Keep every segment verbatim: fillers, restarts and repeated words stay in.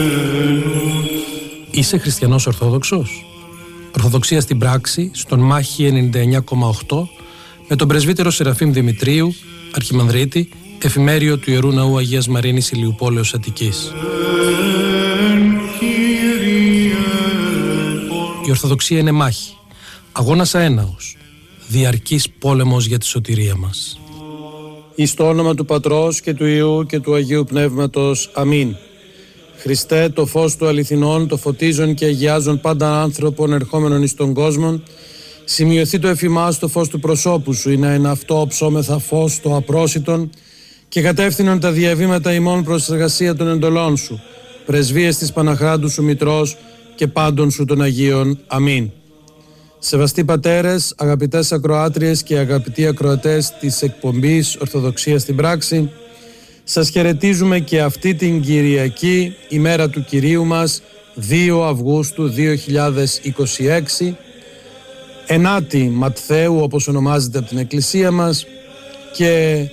Είσαι χριστιανός Ορθόδοξος? Ορθοδοξία στην πράξη, στον Μάχη ενενήντα εννιά κόμμα οκτώ, με τον πρεσβύτερο Σεραφείμ Δημητρίου, Αρχιμανδρίτη, εφημέριο του Ιερού Ναού Αγίας Μαρίνης Ηλιουπόλεως Αττικής. Η Ορθοδοξία είναι μάχη, αγώνας αέναος, διαρκής πόλεμος για τη σωτηρία μας. Εις το όνομα του Πατρός και του Υιού και του Αγίου Πνεύματος. Αμήν. Χριστέ, το φως του αληθινών, το φωτίζον και αγιάζον πάντα άνθρωπον ερχόμενον εις τον κόσμο, σημειωθεί το εφημάς το φως του προσώπου σου, είναι ένα αυτό ψώμεθα φως το απρόσιτον και κατεύθυνον τα διαβήματα ημών προς εργασία των εντολών σου, πρεσβείες της Παναχράντου σου Μητρός και πάντων σου των Αγίων. Αμήν. Σεβαστοί πατέρες, αγαπητές ακροάτριες και αγαπητοί ακροατές της εκπομπής Ορθοδοξία στην πράξη, σας χαιρετίζουμε και αυτή την Κυριακή, ημέρα του Κυρίου μας, δύο Αυγούστου δύο χιλιάδες είκοσι έξι, ενάτη Ματθαίου όπως ονομάζεται από την Εκκλησία μας, και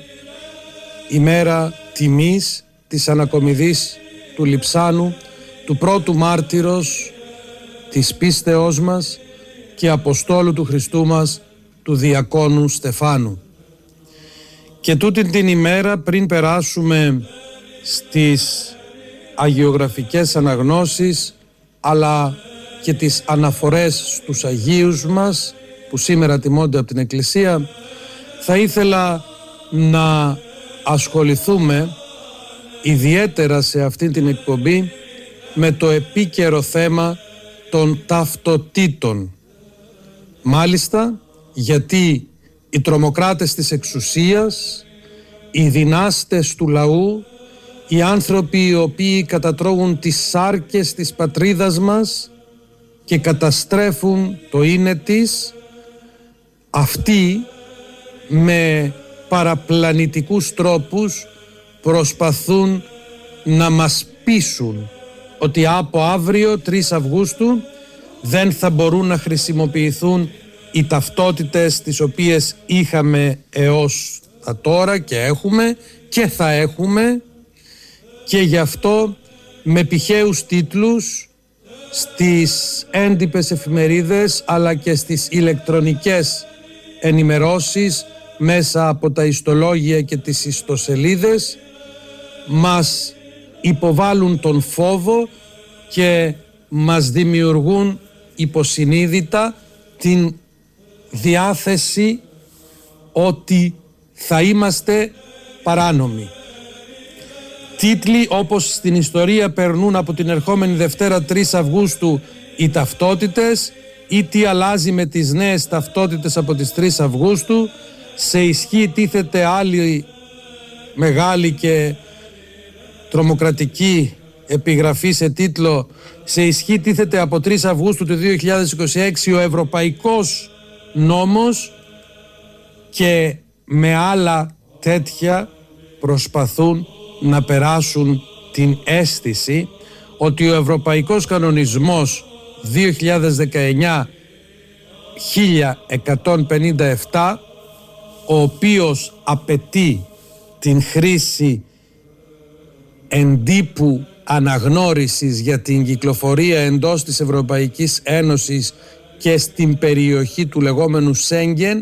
ημέρα τιμής της ανακομιδής του Λειψάνου, του πρώτου μάρτυρος της πίστεώς μας και Αποστόλου του Χριστού μας, του Διακόνου Στεφάνου. Και τούτη την ημέρα, πριν περάσουμε στις αγιογραφικές αναγνώσεις αλλά και τις αναφορές στους Αγίους μας που σήμερα τιμώνται από την Εκκλησία, θα ήθελα να ασχοληθούμε ιδιαίτερα σε αυτή την εκπομπή με το επίκαιρο θέμα των ταυτοτήτων. Μάλιστα γιατί οι τρομοκράτες της εξουσίας, οι δυνάστες του λαού, οι άνθρωποι οι οποίοι κατατρώγουν τις σάρκες της πατρίδας μας και καταστρέφουν το είναι της, αυτοί με παραπλανητικούς τρόπους προσπαθούν να μας πείσουν ότι από αύριο τρεις Αυγούστου δεν θα μπορούν να χρησιμοποιηθούν οι ταυτότητες τις οποίες είχαμε έως τα τώρα και έχουμε και θα έχουμε, και γι' αυτό με πηχαίους τίτλους στις έντυπες εφημερίδες αλλά και στις ηλεκτρονικές ενημερώσεις μέσα από τα ιστολόγια και τις ιστοσελίδες μας υποβάλλουν τον φόβο και μας δημιουργούν υποσυνείδητα την διάθεση ότι θα είμαστε παράνομοι. Τίτλοι όπως στην ιστορία περνούν από την ερχόμενη Δευτέρα τρεις Αυγούστου οι ταυτότητες, ή τι αλλάζει με τις νέες ταυτότητες από τις τρεις Αυγούστου, σε ισχύ τίθεται άλλη μεγάλη και τρομοκρατική επιγραφή σε τίτλο «Σε ισχύ τίθεται από τρεις Αυγούστου του δύο χιλιάδες είκοσι έξι ο Ευρωπαϊκός νόμος», και με άλλα τέτοια προσπαθούν να περάσουν την αίσθηση ότι ο Ευρωπαϊκός Κανονισμός δύο χιλιάδες δεκαεννιά χίλια εκατόν πενήντα επτά, ο οποίος απαιτεί την χρήση εντύπου αναγνώρισης για την κυκλοφορία εντός της Ευρωπαϊκής Ένωσης και στην περιοχή του λεγόμενου Σέγγεν,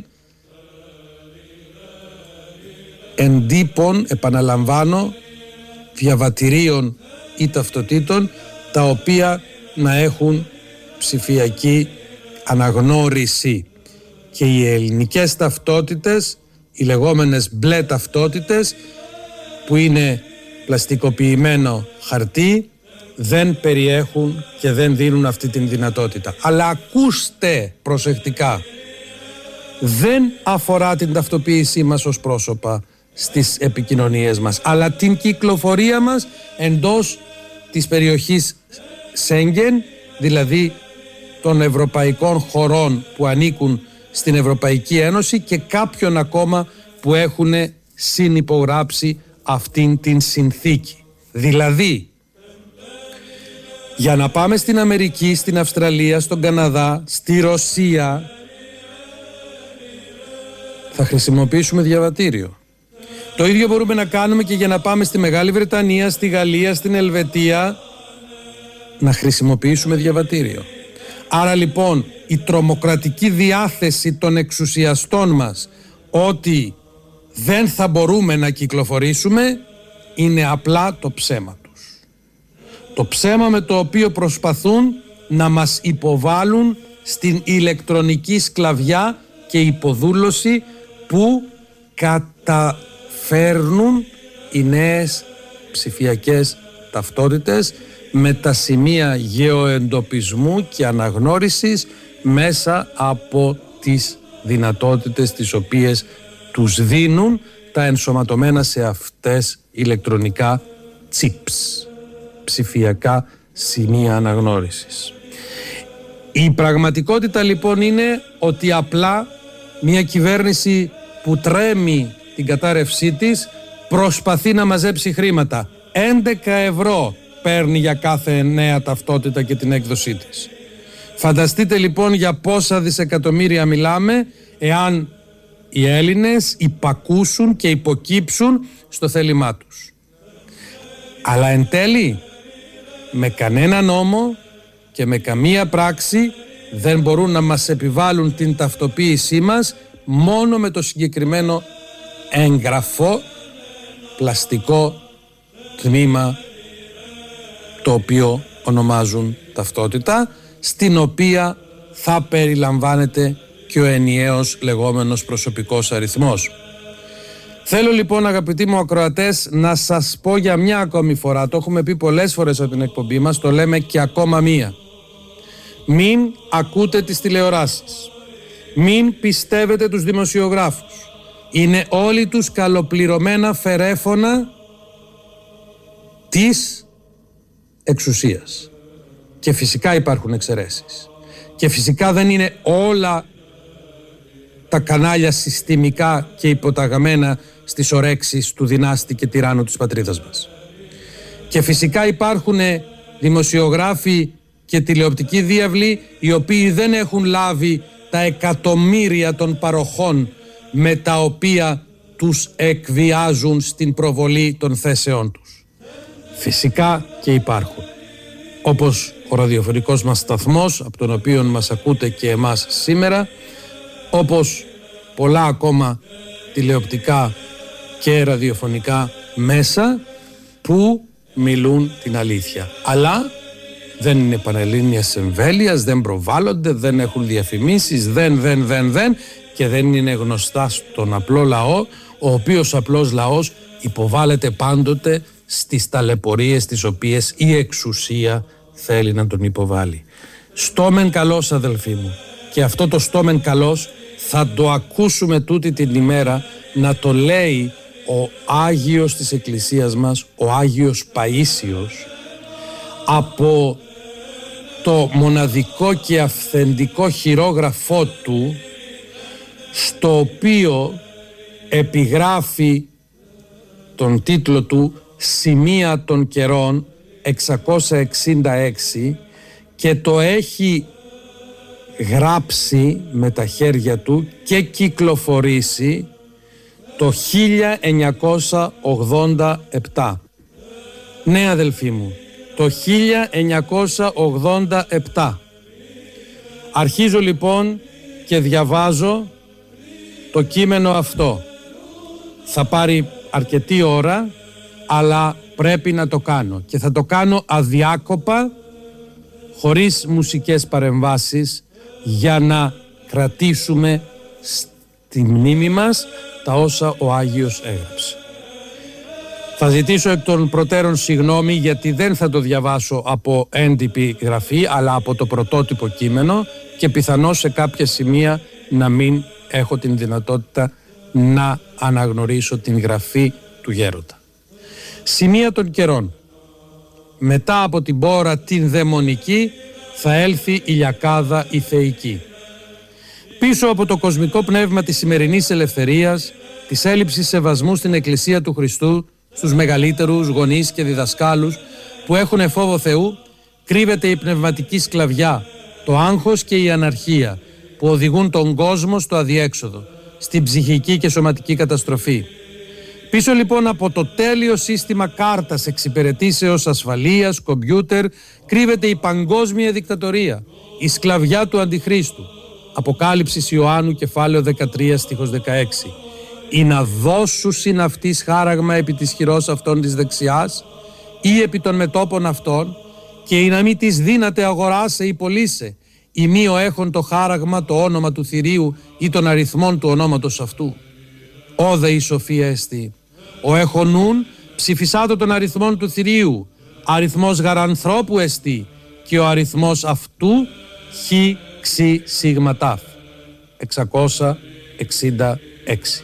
εντύπων, επαναλαμβάνω, διαβατηρίων ή ταυτοτήτων, τα οποία να έχουν ψηφιακή αναγνώριση. Και οι ελληνικές ταυτότητες, οι λεγόμενες μπλε ταυτότητες, που είναι πλαστικοποιημένο χαρτί, δεν περιέχουν και δεν δίνουν αυτή την δυνατότητα. Αλλά ακούστε προσεκτικά, δεν αφορά την ταυτοποίησή μας ως πρόσωπα στις επικοινωνίες μας, αλλά την κυκλοφορία μας εντός της περιοχής Σέγγεν, δηλαδή των ευρωπαϊκών χωρών που ανήκουν στην Ευρωπαϊκή Ένωση και κάποιων ακόμα που έχουν συνυπογράψει αυτήν την συνθήκη. Δηλαδή, για να πάμε στην Αμερική, στην Αυστραλία, στον Καναδά, στη Ρωσία, θα χρησιμοποιήσουμε διαβατήριο. Το ίδιο μπορούμε να κάνουμε και για να πάμε στη Μεγάλη Βρετανία, στη Γαλλία, στην Ελβετία να χρησιμοποιήσουμε διαβατήριο. Άρα λοιπόν η τρομοκρατική διάθεση των εξουσιαστών μας ότι δεν θα μπορούμε να κυκλοφορήσουμε είναι απλά το ψέμα τους. Το ψέμα με το οποίο προσπαθούν να μας υποβάλουν στην ηλεκτρονική σκλαβιά και υποδούλωση που καταφέρνουν οι νέες ψηφιακές ταυτότητες με τα σημεία γεωεντοπισμού και αναγνώρισης μέσα από τις δυνατότητες τις οποίες τους δίνουν τα ενσωματωμένα σε αυτές ηλεκτρονικά chips, ψηφιακά σημεία αναγνώρισης. Η πραγματικότητα λοιπόν είναι ότι απλά μια κυβέρνηση που τρέμει την κατάρρευσή της προσπαθεί να μαζέψει χρήματα. έντεκα ευρώ παίρνει για κάθε νέα ταυτότητα και την έκδοσή της. Φανταστείτε λοιπόν για πόσα δισεκατομμύρια μιλάμε εάν οι Έλληνες υπακούσουν και υποκύψουν στο θέλημά τους. Αλλά εν τέλει με κανένα νόμο και με καμία πράξη δεν μπορούν να μας επιβάλλουν την ταυτοποίησή μας μόνο με το συγκεκριμένο έγγραφο, πλαστικό τμήμα το οποίο ονομάζουν ταυτότητα, στην οποία θα περιλαμβάνεται και ο ενιαίος λεγόμενος προσωπικός αριθμός. Θέλω λοιπόν, αγαπητοί μου ακροατές, να σας πω για μια ακόμη φορά, το έχουμε πει πολλές φορές από την εκπομπή μας, το λέμε και ακόμα μία. Μην ακούτε τις τηλεοράσεις, μην πιστεύετε τους δημοσιογράφους. Είναι όλοι τους καλοπληρωμένα φερέφωνα της εξουσίας. Και φυσικά υπάρχουν εξαιρέσεις. Και φυσικά δεν είναι όλα τα κανάλια συστημικά και υποταγμένα στις ορέξεις του δυνάστη και τυράννου της πατρίδας μας. Και φυσικά υπάρχουν δημοσιογράφοι και τηλεοπτικοί διάβλοι οι οποίοι δεν έχουν λάβει τα εκατομμύρια των παροχών με τα οποία τους εκβιάζουν στην προβολή των θέσεών τους. Φυσικά και υπάρχουν. Όπως ο ραδιοφωνικός μας σταθμός, από τον οποίο μας ακούτε και εμάς σήμερα, όπως πολλά ακόμα τηλεοπτικά και ραδιοφωνικά μέσα που μιλούν την αλήθεια. Αλλά δεν είναι πανελλήνιας εμβέλειας, δεν προβάλλονται, δεν έχουν διαφημίσεις, δεν, δεν, δεν, δεν και δεν είναι γνωστά στον απλό λαό, ο οποίος απλός λαός υποβάλλεται πάντοτε στις ταλαιπωρίες τις οποίες η εξουσία θέλει να τον υποβάλει. Στόμεν καλός, αδελφοί μου, και αυτό το στόμεν καλός θα το ακούσουμε τούτη την ημέρα να το λέει ο Άγιος της Εκκλησίας μας, ο Άγιος Παΐσιος, από το μοναδικό και αυθεντικό χειρόγραφό του, στο οποίο επιγράφει τον τίτλο του «Σημεία των καιρών» εξακόσια εξήντα έξι και το έχει γράψει με τα χέρια του και κυκλοφορήσει το χίλια εννιακόσια ογδόντα επτά. Ναι, αδελφοί μου, το χίλια εννιακόσια ογδόντα επτά. Αρχίζω λοιπόν και διαβάζω το κείμενο αυτό. Θα πάρει αρκετή ώρα, αλλά πρέπει να το κάνω και θα το κάνω αδιάκοπα, χωρίς μουσικές παρεμβάσεις, για να κρατήσουμε στη μνήμη μας τα όσα ο Άγιος έγραψε. Θα ζητήσω εκ των προτέρων συγγνώμη, γιατί δεν θα το διαβάσω από έντυπη γραφή, αλλά από το πρωτότυπο κείμενο, και πιθανώς σε κάποια σημεία να μην έχω την δυνατότητα να αναγνωρίσω την γραφή του γέροντα. Σημεία των καιρών. Μετά από την μπόρα την δαιμονική θα έλθει η λιακάδα η θεϊκή. Πίσω από το κοσμικό πνεύμα της σημερινής ελευθερίας, της έλλειψης σεβασμού στην Εκκλησία του Χριστού, στους μεγαλύτερους γονείς και διδασκάλους που έχουν φόβο Θεού, κρύβεται η πνευματική σκλαβιά, το άγχος και η αναρχία που οδηγούν τον κόσμο στο αδιέξοδο, στην ψυχική και σωματική καταστροφή. Πίσω λοιπόν από το τέλειο σύστημα κάρτας εξυπηρετήσεως, ασφαλείας, κομπιούτερ κρύβεται η παγκόσμια δικτατορία, η σκλαβιά του Αντιχρίστου. Αποκάλυψης Ιωάννου κεφάλαιο δεκατρία στίχος δεκαέξι. Ή να δώσουσιν αυτής χάραγμα επί της χειρός αυτών της δεξιάς ή επί των μετώπων αυτών, και ή να μη της δύναται αγοράσε ή πωλήσε, ή μη ο έχων το χάραγμα, το όνομα του θηρίου ή των αριθμών του ονόματος αυτού. Όδε η σοφία εστί. Ο έχων νουν ψηφισάτο των αριθμών του θηρίου, αριθμός γαρανθρώπου εστί, και ο αριθμός αυτού χ ξι σίγμα τάφ. εξακόσια εξήντα έξι.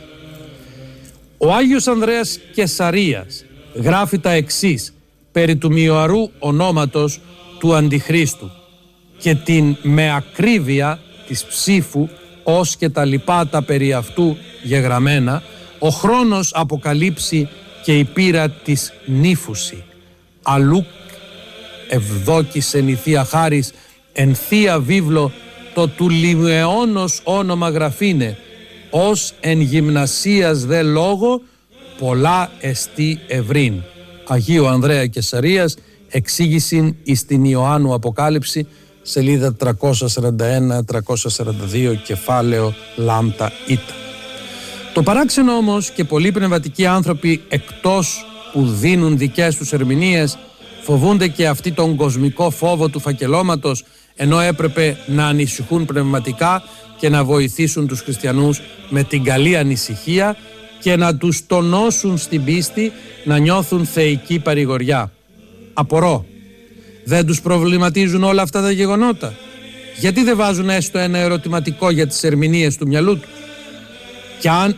Ο Άγιος Ανδρέας Κεσαρίας γράφει τα εξής περί του μυοαρού ονόματος του Αντιχρίστου και την με ακρίβεια της ψήφου ως και τα λοιπά τα περί αυτού γεγραμμένα, ο χρόνος αποκαλύψει και η πείρα της νύφουση. Αλλούκ ευδόκησεν η Θεία Χάρις εν Θεία Βίβλο το του λιμεώνος όνομα γραφήνε, ως εν γυμνασίας δε λόγο πολλά εστί ευρύν. Αγίου Ανδρέα Κεσαρίας, εξήγησιν εις την Ιωάννου Αποκάλυψη, σελίδα τριακόσια σαράντα ένα τριακόσια σαράντα δύο, κεφάλαιο λάμπτα ήτα. Το παράξενο όμως, και πολλοί πνευματικοί άνθρωποι εκτός που δίνουν δικές τους ερμηνείες φοβούνται και αυτοί τον κοσμικό φόβο του φακελώματος, ενώ έπρεπε να ανησυχούν πνευματικά και να βοηθήσουν τους χριστιανούς με την καλή ανησυχία και να τους τονώσουν στην πίστη, να νιώθουν θεϊκή παρηγοριά. Απορώ, δεν τους προβληματίζουν όλα αυτά τα γεγονότα? Γιατί δεν βάζουν έστω ένα ερωτηματικό για τις ερμηνείες του μυαλού του? Και αν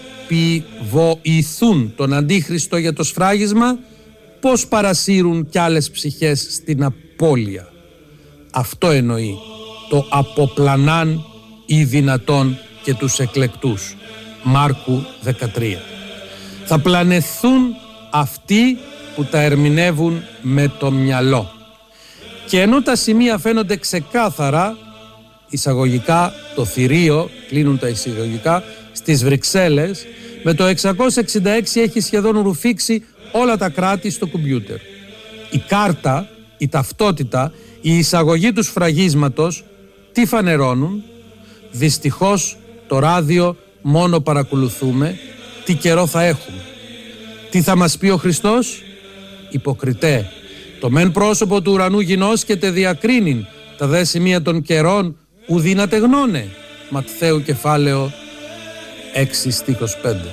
επιβοηθούν τον Αντίχριστο για το σφράγισμα, πώς παρασύρουν κι άλλες ψυχές στην απώλεια? Αυτό εννοεί το αποπλανάν ή δυνατόν και τους εκλεκτούς. Μάρκου δεκατρία. Θα πλανεθούν αυτοί που τα ερμηνεύουν με το μυαλό. Και ενώ τα σημεία φαίνονται ξεκάθαρα, εισαγωγικά το θηρίο, κλείνουν τα εισαγωγικά, στις Βρυξέλλες, με το εξακόσια εξήντα έξι έχει σχεδόν ρουφήξει όλα τα κράτη στο κομπιούτερ. Η κάρτα, η ταυτότητα, η εισαγωγή του σφραγίσματος, τι φανερώνουν? Δυστυχώς το ράδιο μόνο παρακολουθούμε, τι καιρό θα έχουμε. Τι θα μας πει ο Χριστός? Υποκριτέ, το μεν πρόσωπο του ουρανού γινώσκεται διακρίνειν, τα δε σημεία των καιρών ουδύνατε γνώνε. Ματθαίου κεφάλαιο έξι στίχος πέντε.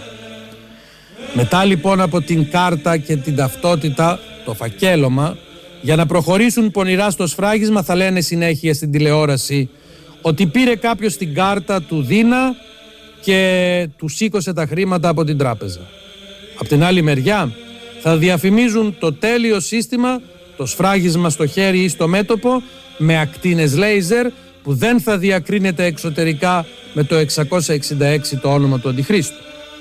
Μετά λοιπόν από την κάρτα και την ταυτότητα, το φακέλωμα, για να προχωρήσουν πονηρά στο σφράγισμα θα λένε συνέχεια στην τηλεόραση ότι πήρε κάποιος την κάρτα του Δίνα και του σήκωσε τα χρήματα από την τράπεζα. Απ' την άλλη μεριά θα διαφημίζουν το τέλειο σύστημα, το σφράγισμα στο χέρι ή στο μέτωπο με ακτίνες λέιζερ που δεν θα διακρίνεται εξωτερικά με το εξακόσια εξήντα έξι το όνομα του Αντιχρίστου.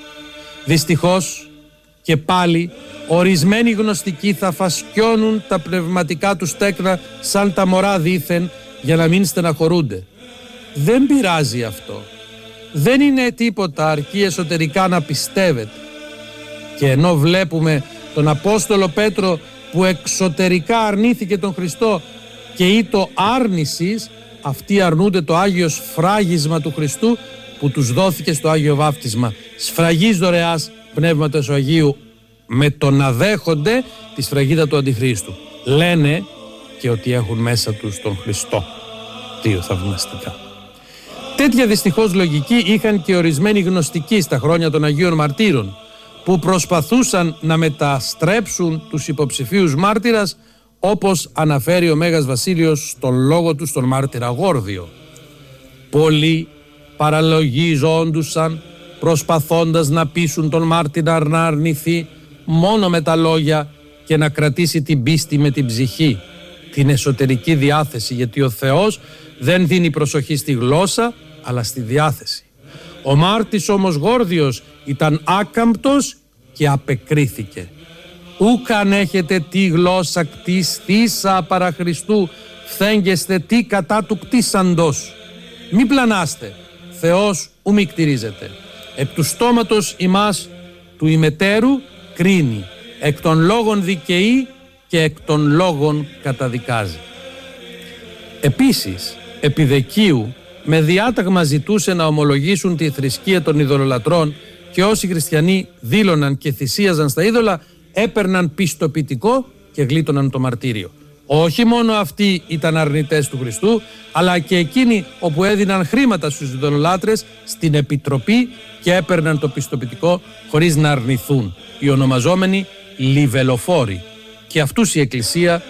Δυστυχώς και πάλι ορισμένοι γνωστικοί θα φασκιώνουν τα πνευματικά τους τέκνα σαν τα μωρά δήθεν για να μην στεναχωρούνται. Δεν πειράζει αυτό. Δεν είναι τίποτα αρκεί εσωτερικά να πιστεύετε. Και ενώ βλέπουμε τον Απόστολο Πέτρο που εξωτερικά αρνήθηκε τον Χριστό και ή το άρνησης, αυτοί αρνούνται το Άγιο σφράγισμα του Χριστού που τους δόθηκε στο Άγιο Βάπτισμα. Σφραγής δωρεάς Πνεύματος Αγίου με το να δέχονται τη σφραγίδα του Αντιχρίστου. Λένε και ότι έχουν μέσα τους τον Χριστό. Δύο θαυμαστικά. Τέτοια δυστυχώς λογική είχαν και ορισμένοι γνωστικοί στα χρόνια των Αγίων Μαρτύρων που προσπαθούσαν να μεταστρέψουν τους υποψηφίους μάρτυρας, όπως αναφέρει ο Μέγας Βασίλειος στον λόγο του στον μάρτυρα Γόρδιο. Πολλοί παραλογίζοντουσαν προσπαθώντας να πείσουν τον μάρτυρα να αρνηθεί μόνο με τα λόγια και να κρατήσει την πίστη με την ψυχή, την εσωτερική διάθεση, γιατί ο Θεός δεν δίνει προσοχή στη γλώσσα αλλά στη διάθεση. Ο μάρτης όμως Γόρδιος ήταν άκαμπτος και απεκρίθηκε. Ούκ αν έχετε τι γλώσσα κτίστησα παρά Χριστού, φθέγγεστε τι κατά του κτίσαντος. Μη πλανάστε, Θεός ου μη κτηρίζεται. Επ' του στόματος ημάς του ημετέρου κρίνει, εκ των λόγων δικαιεί και εκ των λόγων καταδικάζει. Επίσης, επί Δεκίου, με διάταγμα ζητούσε να ομολογήσουν τη θρησκεία των ειδωλολατρών και όσοι χριστιανοί δήλωναν και θυσίαζαν στα είδωλα έπαιρναν πιστοποιητικό και γλίτωναν το μαρτύριο. Όχι μόνο αυτοί ήταν αρνητές του Χριστού, αλλά και εκείνοι όπου έδιναν χρήματα στους ειδωλολάτρες στην επιτροπή και έπαιρναν το πιστοποιητικό χωρίς να αρνηθούν, οι ονομαζόμενοι λιβελοφόροι. Και αυτούς η Εκκλησία,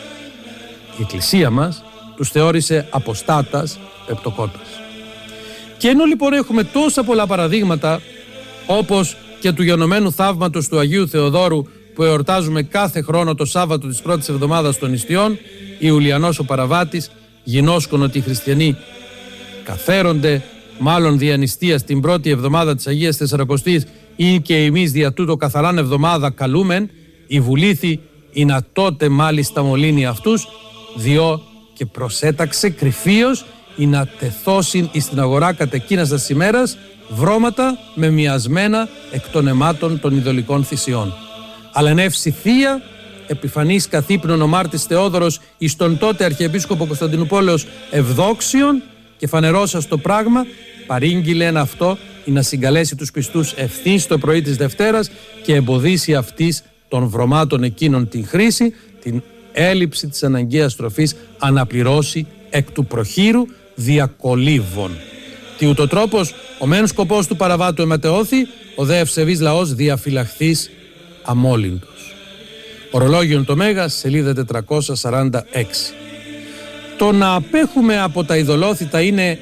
η Εκκλησία μας, τους θεώρησε αποστάτας, πεπτοκότας. Και ενώ λοιπόν έχουμε τόσα πολλά παραδείγματα, όπως και του γενομένου θαύματος του Αγίου Θεοδόρου που εορτάζουμε κάθε χρόνο το Σάββατο της πρώτης εβδομάδας των Ιστιών, Ιουλιανός ο Παραβάτης, γινώσκον ότι οι χριστιανοί καθαίρονται μάλλον δια νηστείας την πρώτη εβδομάδα της Αγίας Τεσσαρακοστής ή και εμείς δια τούτο καθαράν εβδομάδα καλούμεν, η βουλήθη ή να τότε μάλιστα μολύνει αυτούς, διό και προσέταξε κρυφίως ή να τεθώσιν εις την αγορά κατ' εκείνας τας ημέρας βρώματα με μοιασμένα εκ των αιμάτων των ειδωλικών θυσιών. Αλλά ενεύση θεία, επιφανής καθύπνων ο μάρτης Θεόδωρος εις τον τότε Αρχιεπίσκοπο Κωνσταντινούπολεως Ευδόξιον και φανερώσας το πράγμα, παρήγγειλε ένα αυτό ή να συγκαλέσει τους πιστούς ευθύς το πρωί της Δευτέρας και εμποδίσει αυτής των βρωμάτων εκείνων την χρήση, την έλλειψη της αναγκαίας τροφής αναπληρώσει εκ του προχείρου διακολύβων. Τι ούτω τρόπος ο μεν σκοπός του παραβάτου εματεώθη, ο δε ευσεβής λαός διαφυλαχθείς αμόλυντος. Ορολόγιον το Μέγας, σελίδα τετρακόσια σαράντα έξι. Το να απέχουμε από τα ειδωλόθητα είναι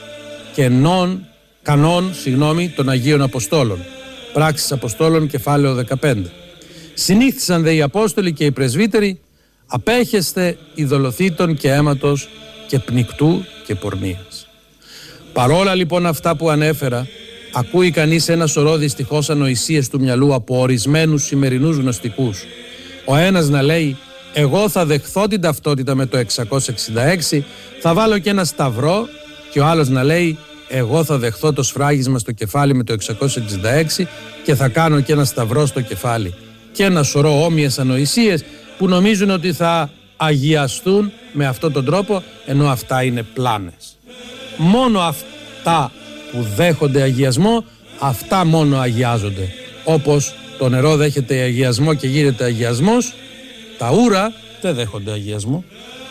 κενών, κανόν συγγνώμη, των Αγίων Αποστόλων. Πράξεις Αποστόλων, κεφάλαιο δεκαπέντε. Συνήθισαν δε οι Απόστολοι και οι Πρεσβύτεροι, απέχεστε ειδωλοθήτων και αίματος και πνικτού και πορνείας. Παρόλα λοιπόν αυτά που ανέφερα, ακούει κανείς ένα σωρό δυστυχώς ανοησίες του μυαλού από ορισμένους σημερινούς γνωστικούς. Ο ένας να λέει εγώ θα δεχθώ την ταυτότητα με το εξακόσια εξήντα έξι, θα βάλω και ένα σταυρό, και ο άλλος να λέει εγώ θα δεχθώ το σφράγισμα στο κεφάλι με το εξακόσια εξήντα έξι και θα κάνω και ένα σταυρό στο κεφάλι. Και ένα σωρό όμοιες ανοησίες που νομίζουν ότι θα αγιαστούν με αυτόν τον τρόπο, ενώ αυτά είναι πλάνες. Μόνο αυτά που δέχονται αγιασμό, αυτά μόνο αγιάζονται. Όπως το νερό δέχεται αγιασμό και γίνεται αγιασμός, τα ούρα δεν δέχονται αγιασμό.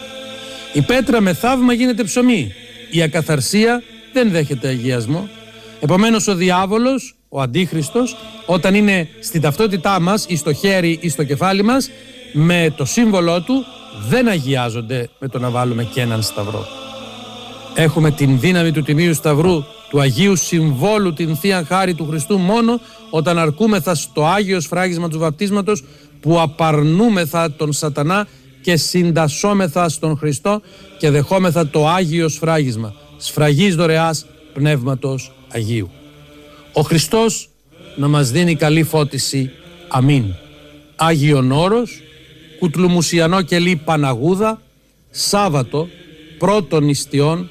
Η πέτρα με θαύμα γίνεται ψωμί. Η ακαθαρσία δεν δέχεται αγιασμό. Επομένως ο διάβολος, ο αντίχριστος, όταν είναι στην ταυτότητά μας ή στο χέρι ή στο κεφάλι μας, με το σύμβολό του δεν αγιάζονται με το να βάλουμε και έναν σταυρό. Έχουμε την δύναμη του Τιμίου Σταυρού, του Αγίου Συμβόλου, την Θεία Χάρη του Χριστού μόνο όταν αρκούμεθα στο Άγιο Σφράγισμα του Βαπτίσματος, που απαρνούμεθα τον Σατανά και συντασσόμεθα στον Χριστό και δεχόμεθα το Άγιο Σφράγισμα, σφραγής δωρεάς Πνεύματος Αγίου. Ο Χριστός να μας δίνει καλή φώτιση. Αμήν. Άγιον Όρος, Κουτλουμουσιανό κελί Παναγούδα, Σάββατο πρώτων Ιστιών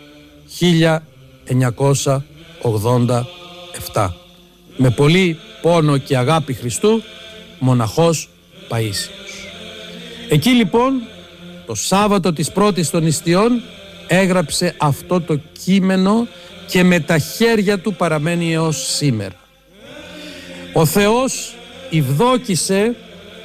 χίλια εννιακόσια ογδόντα επτά. Με πολύ πόνο και αγάπη Χριστού, μοναχός Παΐσιος. Εκεί λοιπόν το Σάββατο της πρώτης των Ιστιών έγραψε αυτό το κείμενο και με τα χέρια του παραμένει έως σήμερα. Ο Θεός ευδόκησε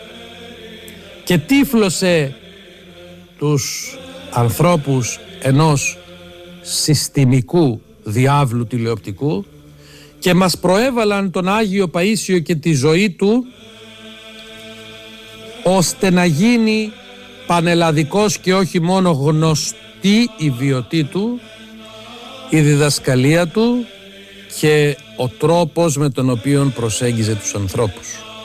και τύφλωσε τους ανθρώπους ενός συστημικού διάβλου τηλεοπτικού και μας προέβαλαν τον Άγιο Παΐσιο και τη ζωή του ώστε να γίνει πανελλαδικός και όχι μόνο γνωστή η βιωτή του, η διδασκαλία του και ο τρόπος με τον οποίο προσέγγιζε τους ανθρώπους.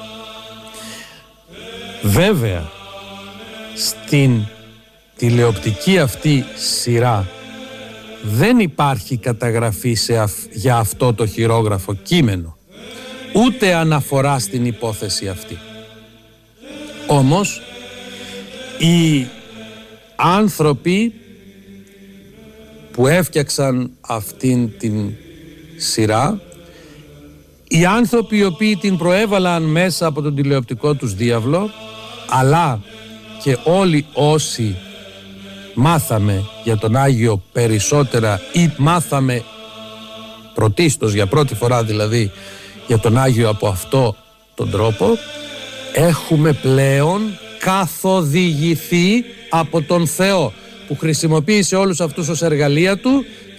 Βέβαια, στην τηλεοπτική αυτή σειρά δεν υπάρχει καταγραφή σε αυ... για αυτό το χειρόγραφο κείμενο, ούτε αναφορά στην υπόθεση αυτή. Όμως, οι άνθρωποι που έφτιαξαν αυτήν την σειρά Οι άνθρωποι οι οποίοι την προέβαλαν μέσα από τον τηλεοπτικό τους διάβλο, αλλά και όλοι όσοι μάθαμε για τον Άγιο περισσότερα ή μάθαμε πρωτίστως, για πρώτη φορά δηλαδή, για τον Άγιο από αυτό τον τρόπο, έχουμε πλέον καθοδηγηθεί από τον Θεό που χρησιμοποίησε όλους αυτούς ως εργαλεία του